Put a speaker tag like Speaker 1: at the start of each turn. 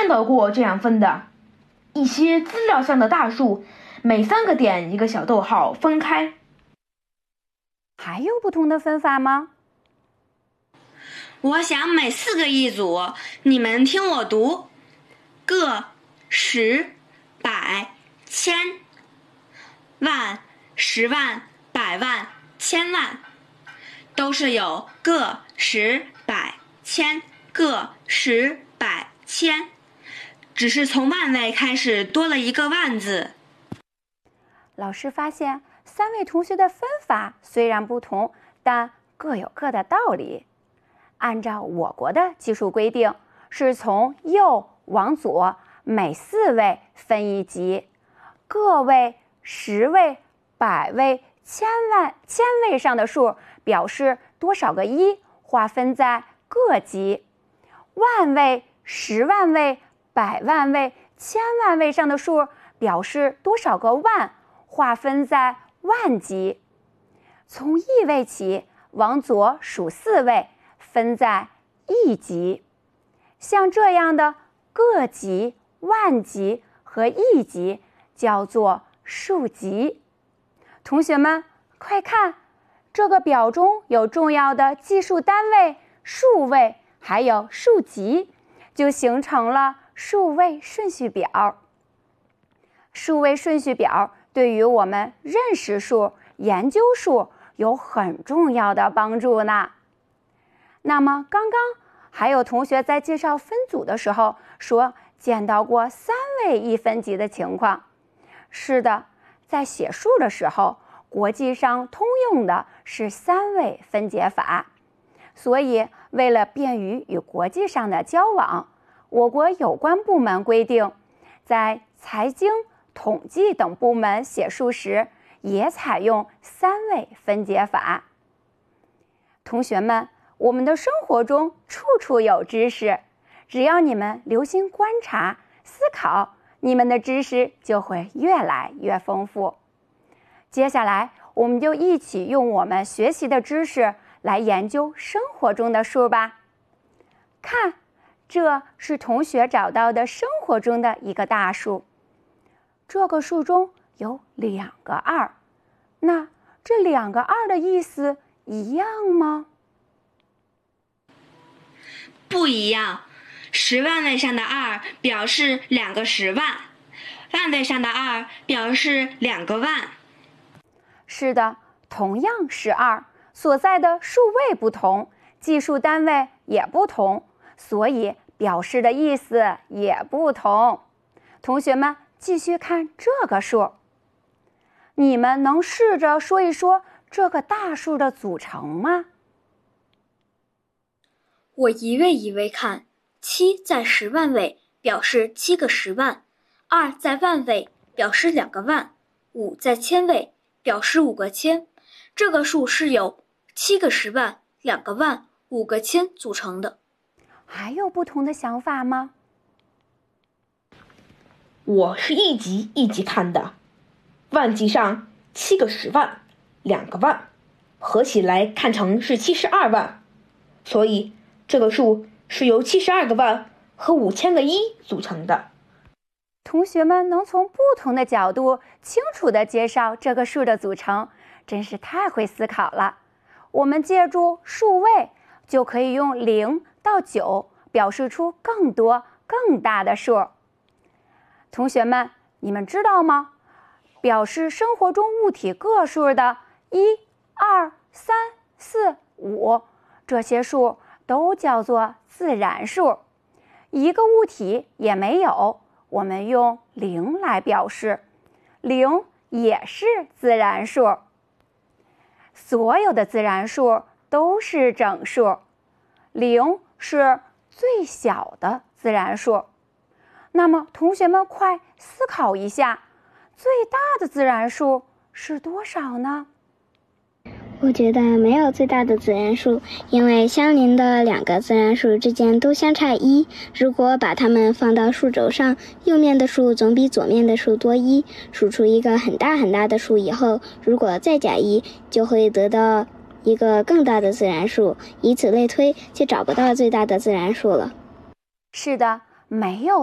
Speaker 1: 看到过这样分的。一些资料上的大数，每3个点一个小逗号分开。
Speaker 2: 还有不同的分法吗？
Speaker 3: 我想每4个一组，你们听我读：个、十、百、千、万、10万、100万、1000万，都是有个、十、百、千、个、十、百、千，只是从万位开始多了一个万字。
Speaker 2: 老师发现3位同学的分法虽然不同，但各有各的道理。按照我国的计数规定，是从右往左每4位分一级，个位、10位、100位、千位上的数表示多少个一，划分在各级；万位、10万位、100万位、1000万位上的数表示多少个万，划分在万级。从亿位起往左数4位，分在亿级。像这样的个级、万级和亿级叫做数级。同学们快看，这个表中有重要的计数单位、数位还有数级，就形成了数位顺序表。数位顺序表对于我们认识数、研究数有很重要的帮助呢。那么刚刚还有同学在介绍分组的时候说见到过3位一分级的情况。是的，在写数的时候，国际上通用的是3位分解法。所以为了便于与国际上的交往，我国有关部门规定，在财经、统计等部门写数时也采用3位分解法。同学们，我们的生活中处处有知识，只要你们留心观察、思考，你们的知识就会越来越丰富。接下来，我们就一起用我们学习的知识来研究生活中的数吧。看，这是同学找到的生活中的一个大数。这个数中有2个2，那这2个2的意思一样吗？
Speaker 3: 不一样。10万位上的2表示2个10万，万位上的2表示2个万。
Speaker 2: 是的，同样是2，所在的数位不同，计数单位也不同，所以表示的意思也不同。同学们继续看这个数，你们能试着说一说这个大数的组成吗？
Speaker 4: 我一位一位看，7在10万位表示7个10万，2在万位表示2个万，5在千位表示5个千。这个数是由7个10万、2个万、5个千组成的。
Speaker 2: 还有不同的想法吗？
Speaker 1: 我是一级一级看的，万级上7个10万、2个万，合起来看成是72万，所以这个数是由72个万和5000个一组成的。
Speaker 2: 同学们能从不同的角度清楚地介绍这个数的组成，真是太会思考了。我们借助数位，就可以用0到9表示出更多更大的数。同学们，你们知道吗？表示生活中物体个数的1、2、3、4、5，这些数都叫做自然数。一个物体也没有，我们用0来表示，0也是自然数。所有的自然数都是整数，0是最小的自然数。那么同学们快思考一下，最大的自然数是多少呢？
Speaker 5: 我觉得没有最大的自然数，因为相邻的2个自然数之间都相差1。如果把它们放到数轴上，右面的数总比左面的数多1，数出一个很大很大的数以后，如果再加1，就会得到一个更大的自然数，以此类推，就找不到最大的自然数了。
Speaker 2: 是的，没有